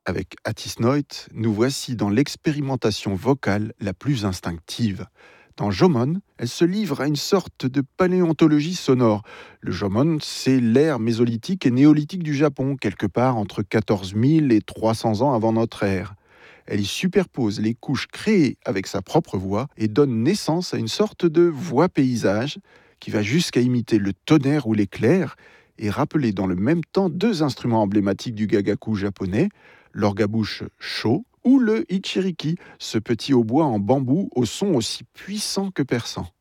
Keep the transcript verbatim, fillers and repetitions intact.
Avec Atis Noit, nous voici dans l'expérimentation vocale la plus instinctive. Dans Jomon, elle se livre à une sorte de paléontologie sonore. Le Jomon, c'est l'ère mésolithique et néolithique du Japon, quelque part entre quatorze mille et trois cents ans avant notre ère. Elle y superpose les couches créées avec sa propre voix et donne naissance à une sorte de voix paysage qui va jusqu'à imiter le tonnerre ou l'éclair et rappeler dans le même temps deux instruments emblématiques du gagaku japonais, l'orgue à bouche Sho ou le ichiriki, ce petit hautbois en bambou au son aussi puissant que perçant.